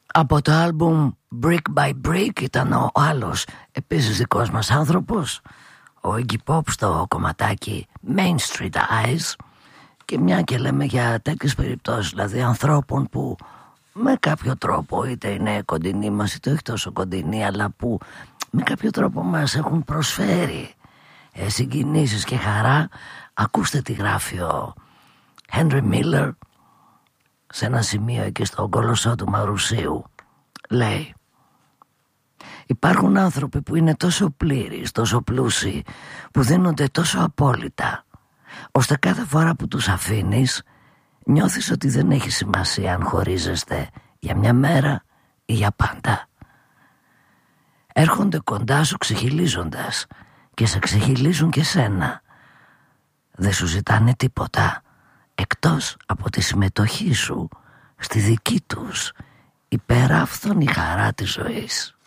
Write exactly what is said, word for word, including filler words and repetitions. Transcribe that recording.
Από το άλμπουμ Brick by Brick ήταν ο άλλος επίσης δικός μας άνθρωπος, ο Iggy Pop, στο κομματάκι Main Street Eyes. Και μια και λέμε για τέτοιες περιπτώσεις, δηλαδή ανθρώπων που με κάποιο τρόπο, είτε είναι κοντινοί μας είτε όχι τόσο κοντινοί, αλλά που με κάποιο τρόπο μας έχουν προσφέρει ε, συγκινήσεις και χαρά. Ακούστε τι γράφει ο Henry Miller σε ένα σημείο εκεί στο κολοσσό του Μαρουσίου. Λέει: υπάρχουν άνθρωποι που είναι τόσο πλήρεις, τόσο πλούσιοι, που δίνονται τόσο απόλυτα, ώστε κάθε φορά που τους αφήνεις νιώθεις ότι δεν έχει σημασία αν χωρίζεστε για μια μέρα ή για πάντα. Έρχονται κοντά σου ξεχυλίζοντας και σε ξεχυλίζουν και σένα. Δεν σου ζητάνε τίποτα εκτός από τη συμμετοχή σου στη δική τους υπεράφθονη χαρά της ζωής.